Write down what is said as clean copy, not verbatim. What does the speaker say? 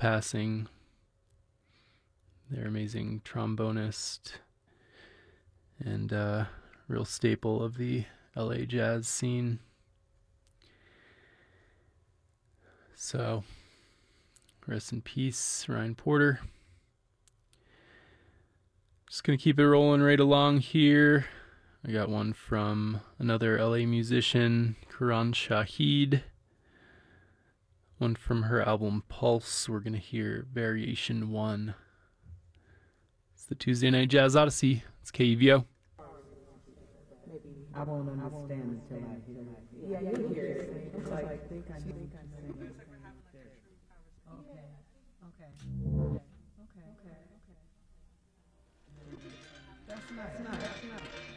passing, their amazing trombonist and real staple of the LA jazz scene. So, rest in peace, Ryan Porter. Just gonna keep it rolling right along here. I got one from another LA musician, Karan Shahid. One from her album Pulse. We're gonna hear Variation 1. It's the Tuesday Night Jazz Odyssey. It's KUVO. I won't understand until I hear it. Yeah, you hear it. It's like, I think I know. Okay. That's nice.